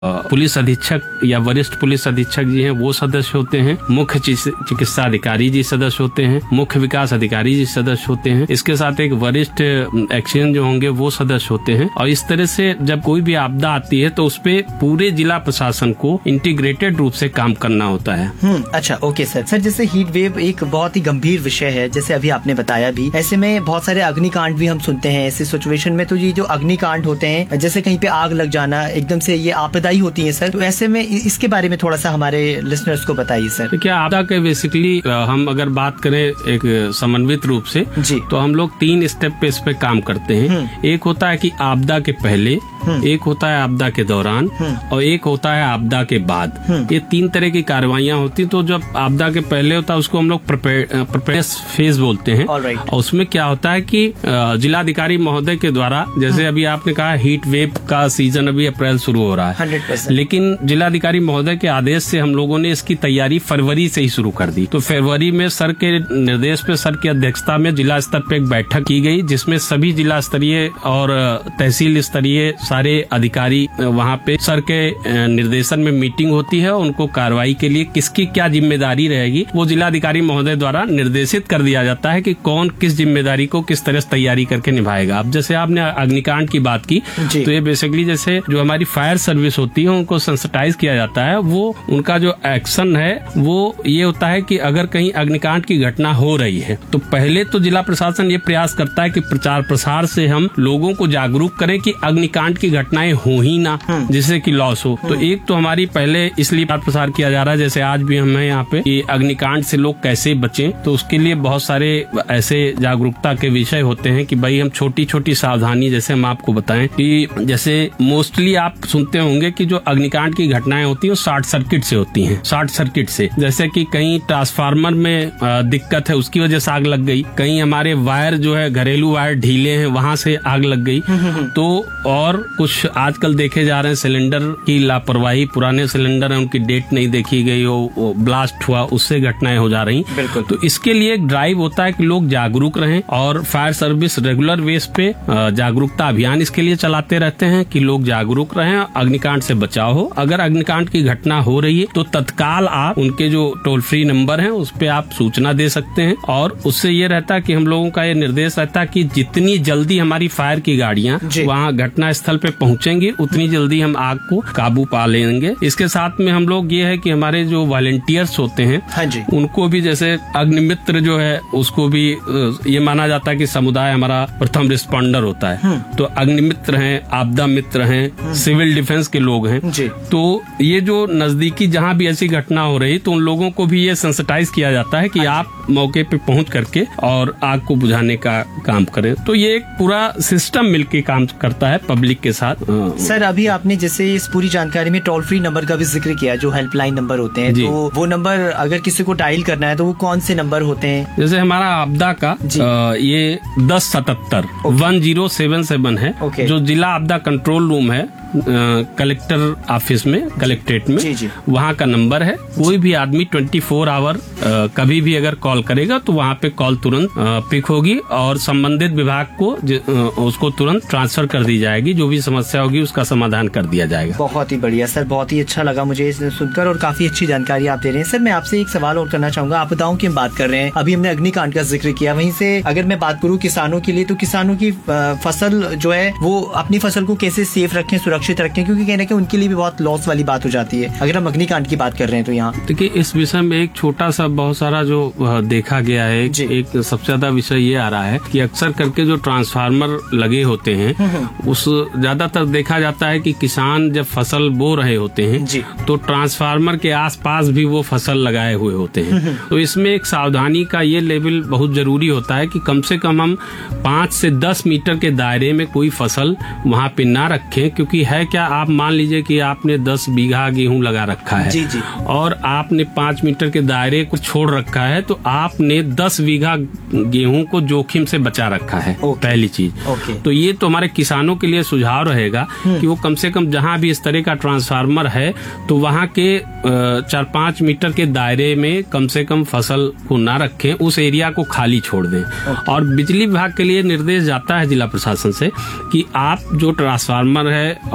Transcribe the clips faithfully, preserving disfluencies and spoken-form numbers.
Police अधीक्षक या वरिष्ठ पुलिस अधीक्षक जी हैं वो सदस्य होते हैं, मुख्य चिकित्सा अधिकारी जी सदस्य होते हैं, मुख्य विकास अधिकारी जी सदस्य होते हैं, इसके साथ एक वरिष्ठ एक्सीएन जो होंगे वो सदस्य होते हैं। और इस तरह से जब कोई भी आपदा आती है तो उसपे पूरे जिला प्रशासन को इंटीग्रेटेड रूप से काम करना होता है। हम्म अच्छा, ओके सर। सर जैसे हीट वेव एक बहुत ही गंभीर विषय है, जैसे अभी आपने बताया भी, ऐसे में बहुत सारे अग्निकांड भी हम सुनते हैं। ऐसे सिचुएशन में तो ये जो अग्निकांड होते हैं, जैसे कहीं पे आग लग जाना, एकदम से ये आपदा होती है सर, तो ऐसे में इसके बारे में थोड़ा सा हमारे लिसनर्स को बताइए सर। क्या आपदा के बेसिकली हम अगर बात करें एक समन्वित रूप से जी, तो हम लोग तीन स्टेप पे इस पे काम करते हैं। एक होता है कि आपदा के पहले, एक होता है आपदा के दौरान और एक होता है आपदा के बाद। ये तीन तरह की कार्रवाइयाँ होती। तो जब आपदा के पहले होता है उसको हम लोग प्रिपेयर्स फेज बोलते हैं। और उसमें क्या होता है कि जिलाधिकारी महोदय के द्वारा, जैसे अभी आपने कहा हीट वेव का सीजन अभी अप्रैल शुरू हो रहा है, लेकिन जिलाधिकारी महोदय के आदेश से हम लोगों ने इसकी तैयारी फरवरी से ही शुरू कर दी। तो फरवरी में सर के निर्देश पे, सर की अध्यक्षता में जिला स्तर पे एक बैठक की गई, जिसमें सभी जिला स्तरीय और तहसील स्तरीय सारे अधिकारी वहाँ पे सर के निर्देशन में मीटिंग होती है। उनको कार्रवाई के लिए किसकी क्या जिम्मेदारी रहेगी वो जिलाधिकारी महोदय द्वारा निर्देशित कर दिया जाता है कि कौन किस जिम्मेदारी को किस तरह से तैयारी करके निभाएगा। अब जैसे आपने अग्निकांड की बात की, तो ये बेसिकली जैसे जो हमारी फायर सर्विस होती है उनको सेंसिटाइज किया जाता है। वो उनका जो एक्शन है वो ये होता है कि अगर कहीं अग्निकांड की घटना हो रही है तो पहले तो जिला प्रशासन ये प्रयास करता है कि प्रचार प्रसार से हम लोगों को जागरूक करें कि अग्निकांड की घटनाएं हो ही ना, जिससे कि लॉस हो। तो एक तो हमारी पहले इसलिए प्रचार किया जा रहा है, जैसे आज भी हमें यहाँ पे कि अग्निकांड से लोग कैसे बचें, तो उसके लिए बहुत सारे ऐसे जागरूकता के विषय होते हैं कि भाई हम छोटी छोटी सावधानी, जैसे हम आपको बताएं कि जैसे मोस्टली आप सुनते होंगे कि जो अग्निकांड की घटनाएं होती है वो शॉर्ट सर्किट से होती हैं। शॉर्ट सर्किट से जैसे कि कहीं ट्रांसफार्मर में दिक्कत है उसकी वजह से आग लग गई, कहीं हमारे वायर जो है घरेलू वायर ढीले हैं वहां से आग लग गई। तो और कुछ आजकल देखे जा रहे हैं सिलेंडर की लापरवाही, पुराने सिलेंडर है उनकी डेट नहीं देखी गई हो, ब्लास्ट हुआ, उससे घटनाएं हो जा रही। तो इसके लिए एक ड्राइव होता है कि लोग जागरूक रहें और फायर सर्विस रेगुलर बेस पे जागरूकता अभियान इसके लिए चलाते रहते हैं कि लोग जागरूक रहें, अग्निकांड से बचाव हो। अगर अग्निकांड की घटना हो रही है तो तत्काल आप उनके जो टोल फ्री नंबर है उस पे आप सूचना दे सकते हैं। और उससे ये रहता है कि हम लोगों का ये निर्देश रहता है कि जितनी जल्दी हमारी फायर की गाड़ियां वहाँ घटना स्थल पे पहुंचेंगी उतनी जल्दी हम आग को काबू पा लेंगे। इसके साथ में हम लोग ये है कि हमारे जो वॉलंटियर्स होते हैं, हाँ जी, उनको भी जैसे अग्निमित्र जो है उसको भी ये माना जाता है कि समुदाय हमारा प्रथम रिस्पॉन्डर होता है। तो अग्निमित्र हैं, आपदा मित्र हैं, सिविल डिफेंस के लोग हैं। तो ये जो नजदीकी जहाँ भी ऐसी घटना हो रही तो उन लोगों को भी ये सेंसिटाइज किया जाता है कि आप मौके पे पहुंच करके और आग को बुझाने का काम करें। तो ये एक पूरा सिस्टम मिलके काम करता है पब्लिक के साथ। सर अभी आपने जैसे इस पूरी जानकारी में टोल फ्री नंबर का भी जिक्र किया, जो हेल्पलाइन नंबर होते हैं, तो वो नंबर अगर किसी को डायल करना है तो वो कौन से नंबर होते हैं? जैसे हमारा आपदा का आ, ये दस सतहत्तर वन जीरो सेवन सेवन है, जो जिला आपदा कंट्रोल रूम है कलेक्टर ऑफिस में, कलेक्ट्रेट में, वहाँ का नंबर है। कोई भी आदमी ट्वेंटी फोर आवर कभी भी अगर कॉल करेगा तो वहाँ पे कॉल तुरंत पिक होगी और संबंधित विभाग को उसको तुरंत ट्रांसफर कर दी जाएगी। जो भी समस्या होगी उसका समाधान कर दिया जाएगा। बहुत ही बढ़िया सर, बहुत ही अच्छा लगा मुझे सुनकर और काफी अच्छी जानकारी आप दे रहे हैं। सर मैं आपसे एक सवाल और करना चाहूंगा। आपदाओं की हम बात कर रहे हैं, अभी हमने अग्निकांड का जिक्र किया, वहीं से अगर मैं बात करूँ किसानों के लिए, तो किसानों की फसल जो है वो अपनी फसल को कैसे सेफ रखें, सुरक्षित रखें, क्योंकि कहीं ना कहीं उनके लिए भी बहुत लॉस वाली बात हो जाती है अगर हम अग्निकांड की बात कर रहे हैं। तो यहाँ देखिए इस विषय में एक छोटा सा बहुत सारा जो देखा गया है, एक सबसे ज्यादा विषय ये आ रहा है कि अक्सर करके जो ट्रांसफार्मर लगे होते हैं उस ज्यादातर देखा जाता है कि किसान जब फसल बो रहे होते हैं तो ट्रांसफार्मर के आसपास भी वो फसल लगाए हुए होते हैं। तो इसमें एक सावधानी का ये लेवल बहुत जरूरी होता है कि कम से कम हम पाँच से दस मीटर के दायरे में कोई फसल वहाँ पे ना रखें, क्योंकि है क्या, आप मान लीजिए कि आपने दस बीघा गेहूं लगा रखा है जी जी। और आपने पाँच मीटर के दायरे को छोड़ रखा है तो आपने दस बीघा गेहूं को जोखिम से बचा रखा है। पहली चीज तो ये तो हमारे किसानों के लिए सुझाव रहेगा कि वो कम से कम जहां भी इस तरह का ट्रांसफार्मर है तो वहां के चार पाँच मीटर के दायरे में कम से कम फसल को ना रखें, उस एरिया को खाली छोड़ दें। और बिजली विभाग के लिए निर्देश जाता है जिला प्रशासन से कि आप जो ट्रांसफार्मर है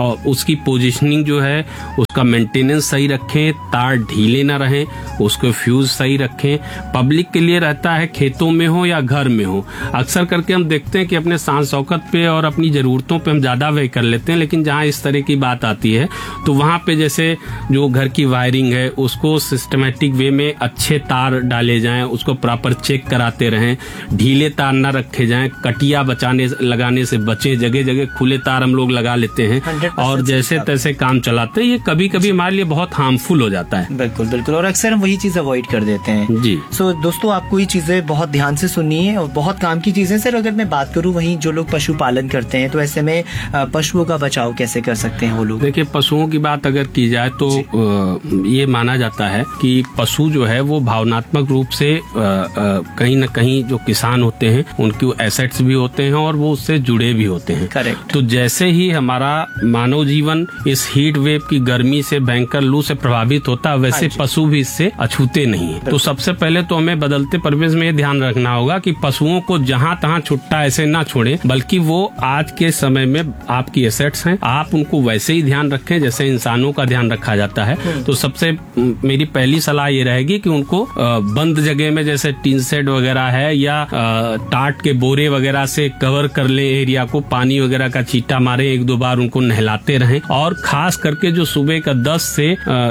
और उसकी पोजीशनिंग जो है उसका मेंटेनेंस सही रखें, तार ढीले ना रहें, उसको फ्यूज सही रखें। पब्लिक के लिए रहता है, खेतों में हो या घर में हो। अक्सर करके हम देखते हैं कि अपने शान शौकत पे और अपनी जरूरतों पे हम ज्यादा व्यय कर लेते हैं, लेकिन जहाँ इस तरह की बात आती है तो वहाँ पे जैसे जो घर की वायरिंग है उसको सिस्टमेटिक वे में अच्छे तार डाले जाएं, उसको प्रॉपर चेक कराते रहें, ढीले तार न रखे जाएं, कटिया बचाने लगाने से बचें। जगह जगह खुले तार हम लोग लगा लेते हैं और जैसे तैसे काम चलाते हैं, ये कभी कभी हमारे लिए बहुत हार्मफुल हो जाता है। बिल्कुल बिल्कुल, और अक्सर हम वही चीज अवॉइड कर देते हैं जी। सो so, दोस्तों आपको ये चीजें बहुत ध्यान से सुननी है और बहुत काम की चीजें। सर अगर मैं बात करूं वहीं जो लोग पशुपालन करते हैं तो ऐसे में पशुओं का बचाव कैसे कर सकते हैं वो लोग? देखिए, पशुओं की बात अगर की जाए तो ये माना जाता है कि पशु जो है वो भावनात्मक रूप से कहीं न कहीं जो किसान होते हैं उनके एसेट्स भी होते हैं और वो उससे जुड़े भी होते हैं। करेक्ट। तो जैसे ही हमारा मानव जीवन इस हीट वेव की गर्मी से, भयंकर लू से प्रभावित होता है, वैसे पशु भी इससे अछूते नहीं है। तो सबसे पहले तो हमें बदलते परिवेश में ये ध्यान रखना होगा कि पशुओं को जहां तहां छुट्टा ऐसे ना छोड़े, बल्कि वो आज के समय में आपकी एसेट्स हैं, आप उनको वैसे ही ध्यान रखें जैसे इंसानों का ध्यान रखा जाता है। तो सबसे मेरी पहली सलाह ये रहेगी कि उनको बंद जगह में, जैसे टीन शेड वगैरह है या टाट के बोरे वगैरह से कवर कर ले एरिया को, पानी वगैरह का छींटा मारे, एक दो बार उनको नहलाते रहें। और खास करके जो सुबह का दस से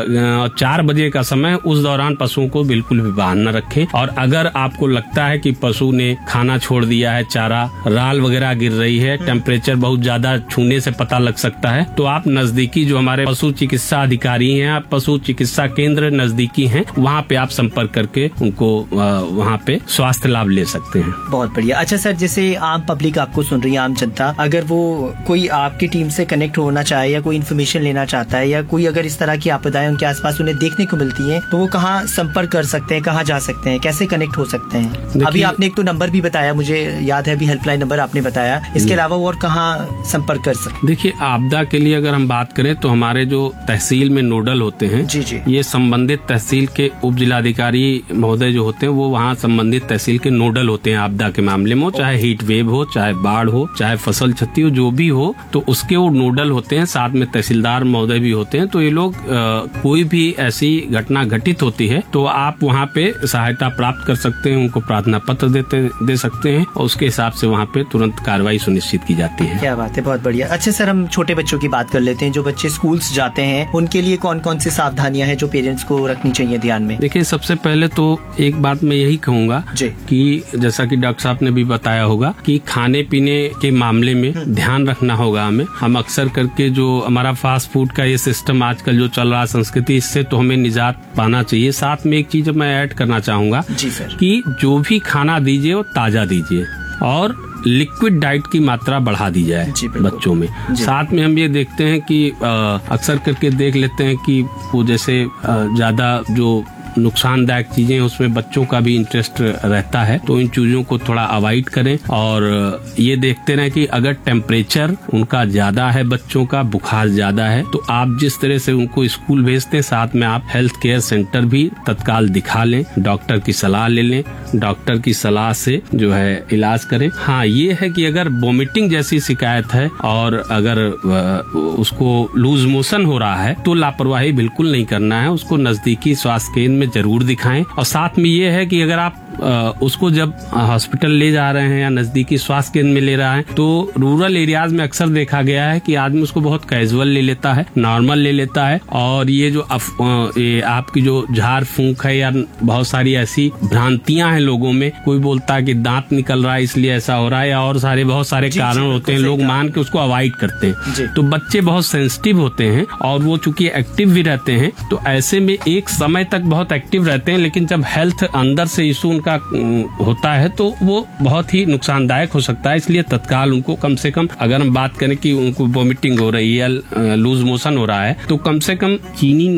चार बजे का समय, उस दौरान पशुओं को बिल्कुल भी बाहर न रखें। और अगर आपको लगता है कि पशु ने खाना छोड़ दिया है, चारा राल वगैरह गिर रही है, टेम्परेचर बहुत ज्यादा छूने से पता लग सकता है, तो आप नजदीकी जो हमारे पशु चिकित्सा अधिकारी हैं, आप पशु चिकित्सा केंद्र नजदीकी हैं, वहाँ पे आप संपर्क करके उनको वहाँ पे स्वास्थ्य लाभ ले सकते हैं। बहुत बढ़िया। अच्छा सर, जैसे आम पब्लिक आपको सुन रही है, आम जनता, अगर वो कोई आपकी टीम से कनेक्ट होना चाहे या कोई इन्फॉर्मेशन लेना चाहता है या कोई अगर इस तरह की आपदाएं उनके आसपास उन्हें देखने को मिलती हैं, तो वो कहाँ संपर्क कर सकते हैं, कहाँ जा सकते हैं, कैसे कनेक्ट हो सकते हैं? अभी आपने एक तो नंबर भी बताया, मुझे याद है, अभी हेल्पलाइन नंबर आपने बताया, इसके अलावा और कहाँ संपर्क कर सकते? देखिए, आपदा के लिए अगर हम बात करें तो हमारे जो तहसील में नोडल होते हैं, जी जी, ये संबंधित तहसील के उप जिलाधिकारी महोदय जो होते हैं वो वहाँ संबंधित तहसील के नोडल होते हैं आपदा के मामले में, चाहे हीट वेव हो, चाहे बाढ़ हो, चाहे फसल क्षति हो, जो भी हो, तो उसके वो नोडल होते हैं। साथ में तहसीलदार महोदय भी होते हैं। तो ये लोग कोई भी ऐसी घटना घटित होती है तो आप वहाँ पे सहायता प्राप्त कर सकते हैं, उनको प्रार्थना पत्र देते दे सकते हैं और उसके हिसाब से वहाँ पे तुरंत कार्रवाई सुनिश्चित की जाती है। क्या बात है, बहुत बढ़िया। अच्छा सर, हम छोटे बच्चों की बात कर लेते हैं। जो बच्चे स्कूल्स जाते हैं उनके लिए कौन कौन सी सावधानियां हैं जो पेरेंट्स को रखनी चाहिए ध्यान में? देखिए, सबसे पहले तो एक बात मैं यही कहूँगा कि जैसा कि डॉक्टर साहब ने भी बताया होगा कि खाने पीने के मामले में ध्यान रखना होगा हमें। हम अक्सर करके जो हमारा फास्ट फूड का ये सिस्टम आजकल जो चल रहा है संस्कृति, इससे तो हमें निजात पाना चाहिए। साथ में एक चीज मैं ऐड करना चाहूंगा कि जो भी खाना दीजिए वो ताजा दीजिए और लिक्विड डाइट की मात्रा बढ़ा दी जाए बच्चों में। साथ में हम ये देखते हैं कि अक्सर करके देख लेते हैं कि वो जैसे ज्यादा जो नुकसानदायक चीजें उसमें बच्चों का भी इंटरेस्ट रहता है, तो इन चीजों को थोड़ा अवॉइड करें। और ये देखते रहें कि अगर टेम्परेचर उनका ज्यादा है, बच्चों का बुखार ज्यादा है, तो आप जिस तरह से उनको स्कूल भेजते हैं, साथ में आप हेल्थ केयर सेंटर भी तत्काल दिखा लें, डॉक्टर की सलाह ले लें, डॉक्टर की सलाह से जो है इलाज करें। हाँ, ये है कि अगर वोमिटिंग जैसी शिकायत है और अगर उसको लूज मोशन हो रहा है तो लापरवाही बिल्कुल नहीं करना है, उसको नजदीकी स्वास्थ्य केंद्र जरूर दिखाएं। और साथ में ये है कि अगर आप आ, उसको जब हॉस्पिटल ले जा रहे हैं या नजदीकी स्वास्थ्य केंद्र में ले रहा है, तो रूरल एरियाज में अक्सर देखा गया है कि आदमी उसको बहुत कैजुअल ले लेता है, नॉर्मल ले लेता है। और ये जो अफ, ये आपकी जो झाड़ फूंक है या बहुत सारी ऐसी भ्रांतियां हैं लोगों में, कोई बोलता है कि दांत निकल रहा है इसलिए ऐसा हो रहा है, या और सारे बहुत सारे कारण होते हैं, लोग मान के उसको अवॉइड करते हैं। तो बच्चे बहुत सेंसिटिव होते हैं और वो चूंकि एक्टिव भी रहते हैं, तो ऐसे में एक समय तक बहुत एक्टिव रहते हैं, लेकिन जब हेल्थ अंदर से इशू का होता है तो वो बहुत ही नुकसानदायक हो सकता है। इसलिए तत्काल उनको कम से कम, अगर हम बात करें कि उनको वोमिटिंग हो रही है, लूज मोशन हो रहा है, तो कम से कम चीनी नमक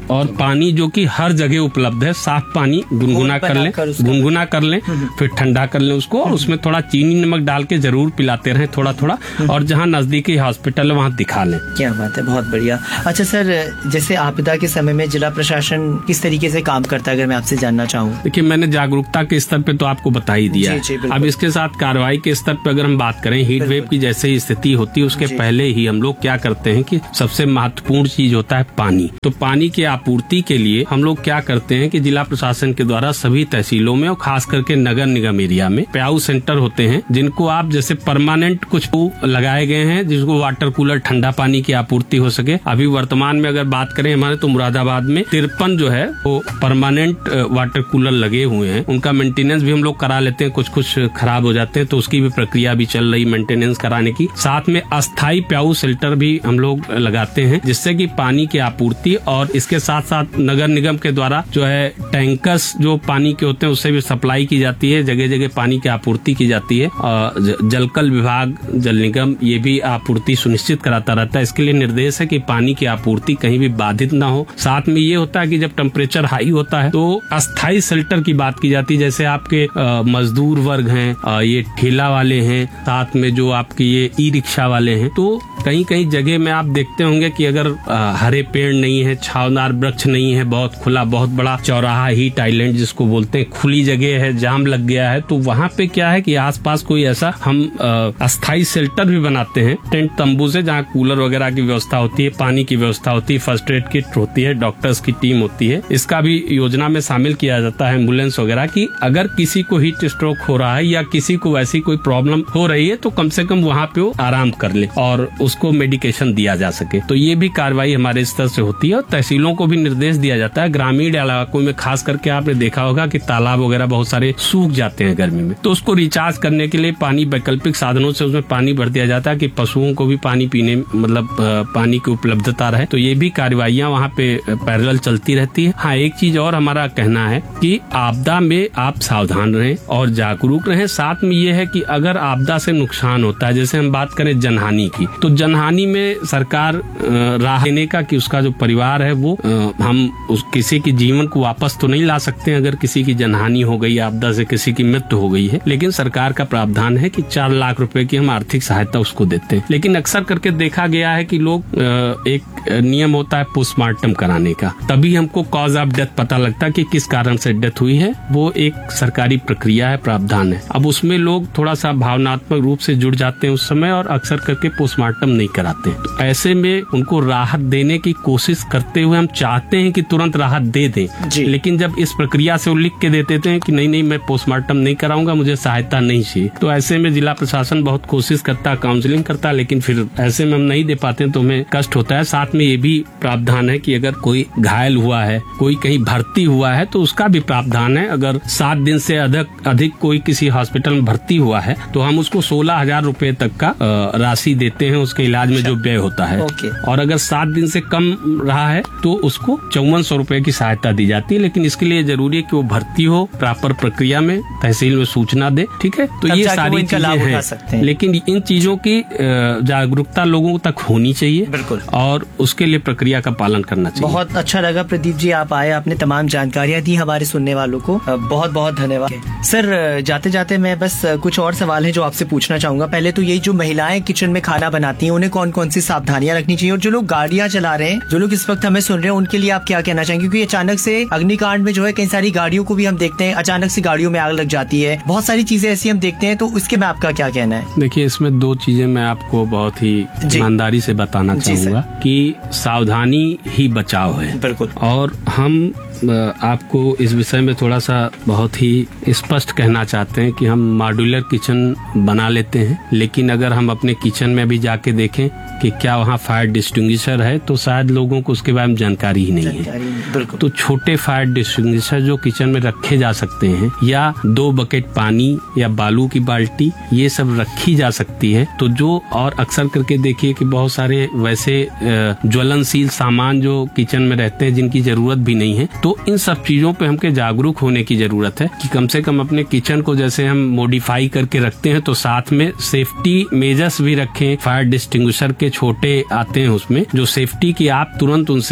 और पानी जो कि हर जगह उपलब्ध है, साफ पानी गुनगुना कर लें, गुनगुना कर लें, फिर ठंडा कर लें उसको, और उसमें थोड़ा चीनी नमक डाल के जरूर पिलाते रहें थोड़ा थोड़ा, और जहाँ नजदीकी हॉस्पिटल है वहाँ दिखा लें। क्या बात है, बहुत बढ़िया। अच्छा सर, जैसे आपदा के समय में जिला प्रशासन किस तरीके से काम करता है, अगर मैं आपसे जानना चाहूँ? देखिए, मैंने जागरूकता के स्तर पे तो आपको बता ही दिया है। अब इसके साथ कार्रवाई के स्तर पे अगर हम बात करें, हीट वेव की जैसे ही स्थिति होती है उसके पहले ही हम लोग क्या करते हैं कि सबसे महत्वपूर्ण चीज होता है पानी। तो पानी की आपूर्ति के लिए हम लोग क्या करते हैं कि जिला प्रशासन के द्वारा सभी तहसीलों में और खास करके नगर निगम एरिया में प्याऊ सेंटर होते हैं, जिनको आप जैसे परमानेंट कुछ लगाए गए हैं जिसको वाटर कूलर, ठंडा पानी की आपूर्ति हो सके। अभी वर्तमान में अगर बात करें हमारे तो मुरादाबाद में तिरपन जो है वो परमानेंट वाटर कूलर लगे हुए हैं। उनका मेंटेनेंस भी हम लोग करा लेते हैं, कुछ कुछ खराब हो जाते हैं तो उसकी भी प्रक्रिया भी चल रही मेंटेनेंस कराने की। साथ में अस्थायी प्याऊ शेल्टर भी हम लोग लगाते हैं, जिससे कि पानी की आपूर्ति, और इसके साथ साथ नगर निगम के द्वारा जो है टैंकर्स जो पानी के होते हैं उससे भी सप्लाई की जाती है, जगह जगह पानी की आपूर्ति की जाती है। जलकल विभाग, जल निगम ये भी आपूर्ति सुनिश्चित कराता रहता है। इसके लिए निर्देश है कि पानी की आपूर्ति कहीं भी बाधित ना हो। साथ में ये होता है कि जब टेम्परेचर हाई होता है तो अस्थायी शेल्टर की बात की जाती है, जैसे आपके आ, मजदूर वर्ग हैं, आ, ये ठेला वाले हैं, साथ में जो आपके ये ई रिक्शा वाले हैं, तो कहीं कहीं जगह में आप देखते होंगे कि अगर आ, हरे पेड़ नहीं है, छावदार वृक्ष नहीं है, बहुत खुला, बहुत बड़ा चौराहा, हीट आइलैंड जिसको बोलते हैं, खुली जगह है, जाम लग गया है, तो वहाँ पे क्या है कि आसपास कोई ऐसा हम अस्थायी शेल्टर भी बनाते हैं टेंट तंबू से, जहाँ कूलर वगैरह की व्यवस्था होती है, पानी की व्यवस्था होती है, फर्स्ट एड किट होती है, डॉक्टर्स की टीम होती है। इसका भी योजना में शामिल किया जाता है एम्बुलेंस वगैरह की। अगर किसी को हीट स्ट्रोक हो रहा है या किसी को वैसी कोई प्रॉब्लम हो रही है तो कम से कम वहाँ पे वो आराम कर ले और उसको मेडिकेशन दिया जा सके। तो ये भी कार्रवाई हमारे स्तर से होती है, और तहसीलों को भी निर्देश दिया जाता है। ग्रामीण इलाकों में खास करके आपने देखा होगा कि तालाब वगैरह बहुत सारे सूख जाते हैं गर्मी में, तो उसको रिचार्ज करने के लिए पानी वैकल्पिक साधनों से उसमें पानी भर दिया जाता है कि पशुओं को भी पानी पीने मतलब पानी की उपलब्धता रहे। तो ये भी कार्रवाइयाँ वहाँ पे पैरेलल चलती रहती है। हाँ, एक चीज और हमारा कहना है कि आपदा में आप सावधान रहें और जागरूक रहें। साथ में ये है कि अगर आपदा से नुकसान होता है, जैसे हम बात करें जनहानि की, तो जनहानि में सरकार राह देने का कि उसका जो परिवार है वो हम उस किसी के जीवन को वापस तो नहीं ला सकते अगर किसी की जनहानि हो गई, आपदा से किसी की मृत्यु हो गई है, लेकिन सरकार का प्रावधान है कि चार लाख रुपए की हम आर्थिक सहायता उसको देते हैं। लेकिन अक्सर करके देखा गया है कि लोग एक नियम होता है पोस्टमार्टम कराने का, तभी हमको कॉज ऑफ डेथ पता लगता है कि किस कारण से डेथ हुई है। वो एक सरकारी प्रक्रिया है, प्रावधान है। अब उसमें लोग थोड़ा सा भावनात्मक रूप से जुड़ जाते हैं उस समय और अक्सर करके पोस्टमार्टम नहीं कराते। तो ऐसे में उनको राहत देने की कोशिश करते हुए हम चाहते हैं कि तुरंत राहत दे दें, लेकिन जब इस प्रक्रिया से वो लिख के दे देते हैं कि नहीं नहीं मैं पोस्टमार्टम नहीं कराऊंगा, मुझे सहायता नहीं चाहिए, तो ऐसे में जिला प्रशासन बहुत कोशिश करता है, काउंसलिंग करता है, लेकिन फिर ऐसे में हम नहीं दे पाते तो हमें कष्ट होता है। साथ में ये भी प्रावधान है कि अगर कोई घायल हुआ है, कोई कहीं भर्ती हुआ है, तो उसका भी प्रावधान है। अगर सात दिन से अधिक अधिक कोई किसी हॉस्पिटल में भर्ती हुआ है तो हम उसको सोलह हजार रूपये तक का राशि देते हैं उसके इलाज में जो व्यय होता है। और अगर सात दिन से कम रहा है तो उसको चौवन सौ रूपये की सहायता दी जाती है। लेकिन इसके लिए जरूरी है कि वो भर्ती हो, प्रॉपर प्रक्रिया में तहसील में सूचना दे, ठीक है। तो ये सारी चीजें हैं, लेकिन इन चीजों की जागरूकता लोगों तक होनी चाहिए, बिल्कुल, और उसके लिए प्रक्रिया का पालन करना चाहिए। बहुत अच्छा लगा प्रदीप जी, आप आए, आपने तमाम जानकारियां दी हमारे सुनने वालों को, बहुत बहुत धन्यवाद। सर, जाते जाते मैं बस कुछ और सवाल है जो आपसे पूछना चाहूंगा। पहले तो यही, जो महिलाएं किचन में खाना बनाती हैं उन्हें कौन कौन सी सावधानियां रखनी चाहिए, और जो लोग गाड़ियां चला रहे हैं, जो लोग इस वक्त हमें सुन रहे हैं, उनके लिए आप क्या कहना चाहेंगे? क्योंकि अचानक से अग्निकांड में जो है कई सारी गाड़ियों को भी हम देखते हैं, अचानक से गाड़ियों में आग लग जाती है, बहुत सारी चीजें ऐसी हम देखते हैं, तो उसके में आपका क्या कहना है? देखिए, इसमें दो चीजें मैं आपको बहुत ही ईमानदारी से बताना चाहूंगा कि सावधानी ही बचाव है, बिल्कुल। और हम आपको इस विषय में थोड़ा सा बहुत ही स्पष्ट कहना चाहते हैं कि हम मॉड्यूलर किचन बना लेते हैं, लेकिन अगर हम अपने किचन में भी जाके देखें कि क्या वहाँ फायर डिस्टिंग्विशर है, तो शायद लोगों को उसके बारे में जानकारी ही नहीं है। तो छोटे फायर डिस्टिंग्विशर जो किचन में रखे जा सकते हैं, या दो बकेट पानी या बालू की बाल्टी, ये सब रखी जा सकती है। तो जो और अक्सर करके देखिए कि बहुत सारे वैसे ज्वलनशील सामान जो किचन में रहते हैं जिनकी जरूरत भी नहीं है, तो इन सब चीजों पे हमके जागरूक होने की जरूरत है कि कम से कम अपने किचन को जैसे हम मॉडिफाई करके रखते हैं तो साथ में सेफ्टी मेजर्स भी रखें। फायर डिस्टिंग्विशर के छोटे आते हैं उसमें, जो सेफ्टी की आप तुरंत उनसे आग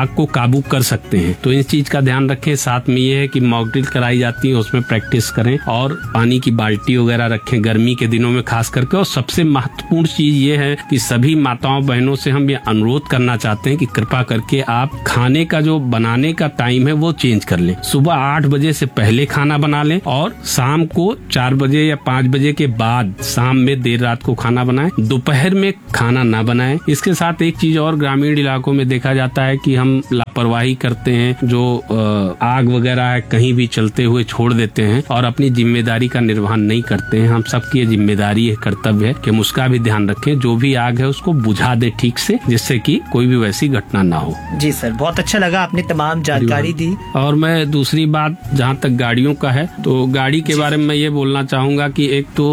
आग को काबू कर सकते हैं। तो इस चीज का ध्यान रखें। साथ में ये है कि मॉक ड्रिल कराई जाती है, उसमें प्रैक्टिस करें और पानी की बाल्टी वगैरह रखें गर्मी के दिनों में खास करके। और सबसे महत्वपूर्ण चीज ये है कि सभी माताओं बहनों से हम ये अनुरोध करना चाहते हैं कि कृपा करके आप खाने का जो बनाने का टाइम है वो चेंज कर लें। सुबह आठ बजे से पहले खाना बना लें और शाम को चार बजे या पाँच बजे के बाद शाम में देर रात को खाना बनाएं। दोपहर में खाना ना बनाएं। इसके साथ एक चीज और ग्रामीण इलाकों में देखा जाता है कि हम लापरवाही करते हैं, जो आग वगैरह है कहीं भी चलते हुए छोड़ देते हैं और अपनी जिम्मेदारी का निर्वहन नहीं करते हैं। हम सबकी ये जिम्मेदारी है, कर्तव्य है कि हम उसका भी ध्यान रखें। जो भी आग है उसको बुझा दे ठीक से, जिससे कि कोई भी वैसी घटना ना हो। जी सर, बहुत अच्छा लगा, आपने तमाम जानकारी दी। और मैं दूसरी बात जहाँ तक गाड़ियों का है, तो गाड़ी के बारे में मैं ये बोलना चाहूंगा कि एक तो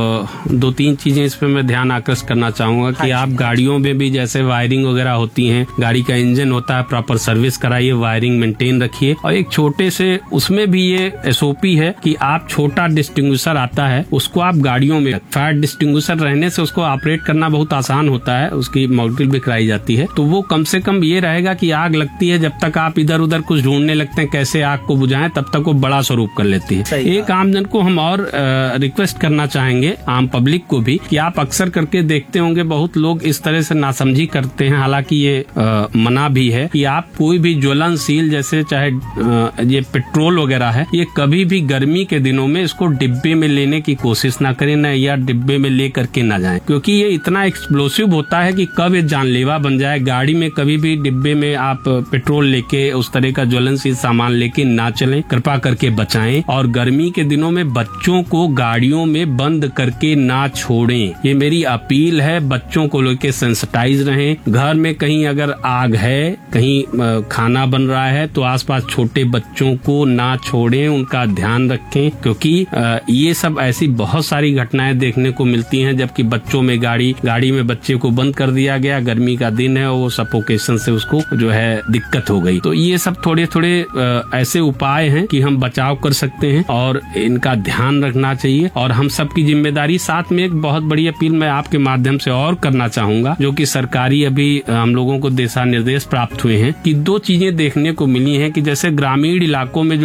दो तीन चीजें इस पे मैं ध्यान आकर्षित करना चाहूंगा कि आप गाड़ियों में भी जैसे वायरिंग वगैरह होती है, गाड़ी का इंजन होता है, प्रॉपर सर्विस कराइए, वायरिंग मेंटेन रखिए। और एक छोटे से उसमें भी ये एसओपी है कि आप छोटा डिस्टिंग्विशर आता है उसको आप गाड़ियों में, फायर डिस्टिंग्विशर रहने से उसको ऑपरेट करना बहुत आसान होता है, उसकी मॉक ड्रिल भी कराई जाती है। तो वो कम से कम ये रहेगा कि आग लगती है, जब तक आप इधर उधर कुछ ढूंढने लगते हैं कैसे आग को बुझाएं, तब तक वो बड़ा स्वरूप कर लेती है। एक आम जन को हम और रिक्वेस्ट करना चाहेंगे, आम पब्लिक को भी, कि आप अक्सर करके देखते होंगे बहुत लोग इस तरह से नासमझी करते हैं, हालांकि ये आ, मना भी है कि आप कोई भी ज्वलनशील जैसे चाहे आ, ये पेट्रोल वगैरह है, ये कभी भी गर्मी के दिनों में इसको डिब्बे में लेने की कोशिश ना करें, ना या डिब्बे में ले करके ना जाएं, क्योंकि ये इतना एक्सप्लोसिव होता है कि कब ये जानलेवा बन जाए। गाड़ी में कभी भी डिब्बे में आप पेट्रोल लेके, उस तरह का ज्वलनशील सामान लेके ना चलें, कृपा करके बचाएं। और गर्मी के दिनों में बच्चों को गाड़ियों में बंद करके ना छोड़ें, ये मेरी अपील है। बच्चों को लेके सेंसिटाइज रहें। घर में कहीं अगर आग है, कहीं खाना बन रहा है, तो आसपास छोटे बच्चों को ना छोड़ें, उनका ध्यान रखें, क्योंकि ये सब ऐसी बहुत सारी घटनाएं देखने को मिलती हैं जबकि बच्चों में गाड़ी गाड़ी में बच्चे को बंद कर दिया गया, गर्मी का दिन है, वो सफोकेशन से उसको जो है दिक्कत हो गई। तो ये सब थोड़े थोड़े ऐसे उपाय हैं कि हम बचाव कर सकते हैं और इनका ध्यान रखना चाहिए और हम सबकी जिम्मेदारी। साथ में एक बहुत बड़ी अपील मैं आपके माध्यम से और करना चाहूंगा, जो कि सरकारी अभी हम लोगों को दिशा निर्देश प्राप्त हुए हैं कि दो चीजें देखने को मिली हैं कि जैसे ग्रामीण इलाकों में जो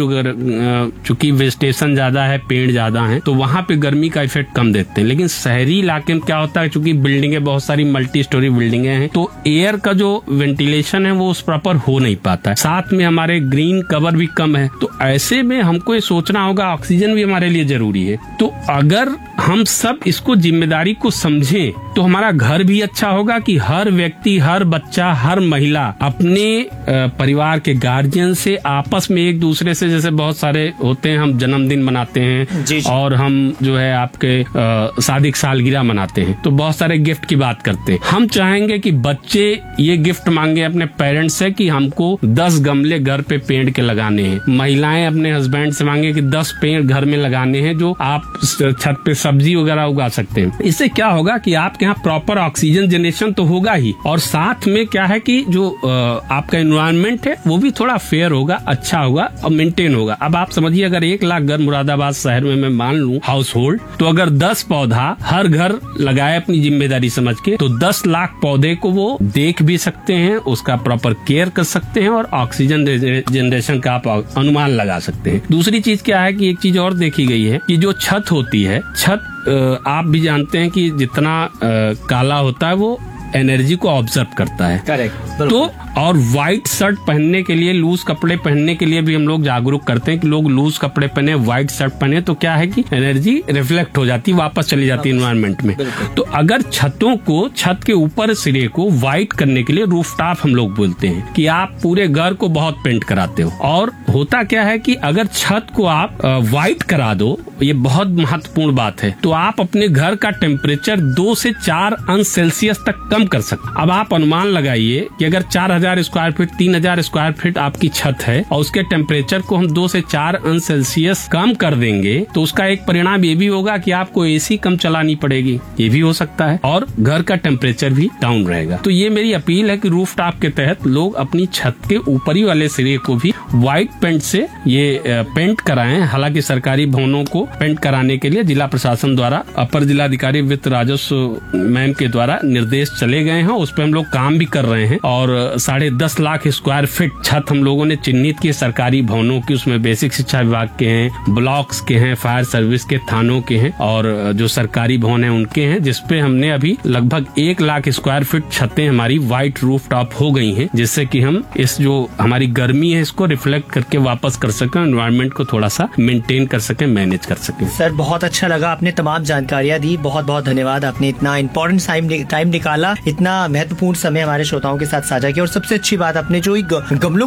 चूंकि वेजिटेशन ज्यादा है, पेड़ ज्यादा हैं, तो वहाँ पे गर्मी का इफेक्ट कम देखते हैं। लेकिन शहरी इलाके में क्या होता है, चूंकि बिल्डिंगें बहुत सारी मल्टी स्टोरी बिल्डिंगें हैं, तो एयर का जो वेंटिलेशन है वो उस प्रॉपर हो नहीं पाता है। साथ में हमारे ग्रीन कवर भी कम है। तो ऐसे में हमको ये सोचना होगा, ऑक्सीजन भी हमारे लिए जरूरी है। तो अगर हम सब इसको जिम्मेदारी को समझें तो हमारा घर भी अच्छा होगा कि हर व्यक्ति, हर बच्चा, हर महिला अपने परिवार के गार्जियन से आपस में एक दूसरे से, जैसे बहुत सारे होते हैं, हम जन्मदिन मनाते हैं जी जी। और हम जो है आपके शादी की सालगिरह मनाते हैं, तो बहुत सारे गिफ्ट की बात करते हैं। हम चाहेंगे कि बच्चे ये गिफ्ट मांगे अपने पेरेंट्स से कि हमको दस गमले घर पे पेड़ के लगाने हैं। महिलाएं अपने हस्बैंड से मांगे कि दस पेड़ घर में लगाने हैं जो आप छत पे सब्जी वगैरह उगा सकते हैं। इससे क्या होगा कि आपके यहाँ प्रॉपर ऑक्सीजन जनरेशन तो होगा ही, और साथ में क्या है कि जो आपका एनवायरनमेंट है वो भी थोड़ा फेयर होगा, अच्छा होगा और मेंटेन होगा। अब आप समझिए, अगर एक लाख घर मुरादाबाद शहर में मैं मान लूं हाउस होल्ड, तो अगर दस पौधा हर घर लगाए अपनी जिम्मेदारी समझ के, तो दस लाख पौधे को वो देख भी सकते हैं, उसका प्रॉपर केयर कर सकते हैं और ऑक्सीजन जनरेशन का आप अनुमान लगा सकते हैं। दूसरी चीज क्या है कि एक चीज और देखी गई है कि जो छत होती है, छत आप भी जानते हैं कि जितना काला होता है वो एनर्जी को ऑब्जर्व करता है। करेक्ट। तो और व्हाइट शर्ट पहनने के लिए, लूज कपड़े पहनने के लिए भी हम लोग जागरूक करते हैं कि लोग लूज कपड़े पहने, व्हाइट शर्ट पहने, तो क्या है कि एनर्जी रिफ्लेक्ट हो जाती है, वापस चली जाती है एनवायरनमेंट में। तो अगर छतों को, छत के ऊपर सिरे को व्हाइट करने के लिए रूफटॉप हम लोग बोलते हैं कि आप पूरे घर को बहुत पेंट कराते हो, और होता क्या है कि अगर छत को आप व्हाइट करा दो, ये बहुत महत्वपूर्ण बात है, तो आप अपने घर का टेम्परेचर दो से चार अंश सेल्सियस तक कम कर सकते। अब आप अनुमान लगाइए कि अगर चार हजार स्क्वायर फीट, तीन हजार स्क्वायर फीट आपकी छत है और उसके टेम्परेचर को हम दो से चार अंश सेल्सियस कम कर देंगे, तो उसका एक परिणाम ये भी होगा कि आपको एसी कम चलानी पड़ेगी, ये भी हो सकता है, और घर का टेम्परेचर भी डाउन रहेगा। तो ये मेरी अपील है कि रूफटॉप के तहत लोग अपनी छत के ऊपरी वाले सिरे को भी व्हाइट पेंट से ये पेंट कराए हैं। हालांकि सरकारी भवनों को पेंट कराने के लिए जिला प्रशासन द्वारा अपर जिलाधिकारी वित्त राजस्व मैम के द्वारा निर्देश चले गए हैं। उस पर हम लोग काम भी कर रहे हैं और साढ़े दस लाख स्क्वायर फीट छत हम लोगों ने चिन्हित की सरकारी भवनों की। उसमें बेसिक शिक्षा विभाग के हैं, ब्लॉक्स के हैं, फायर सर्विस के थानों के हैं और जो सरकारी भवन है उनके हैं, जिसपे हमने अभी लगभग एक लाख स्क्वायर फीट छतें हमारी व्हाइट रूफ टॉप हो गई हैं, जिससे कि हम इस जो हमारी गर्मी है इसको रिफ्लेक्ट करके वापस कर सकें, एनवायरनमेंट को थोड़ा सा मेंटेन कर सकें, मैनेज कर सकें। सर बहुत अच्छा लगा, आपने तमाम जानकारियां दी। बहुत बहुत धन्यवाद, आपने इतना इम्पोर्टेंट टाइम टाइम निकाला, इतना महत्वपूर्ण समय हमारे श्रोताओं के साथ साझा किया और सबसे अच्छी बात आपने जो गमलों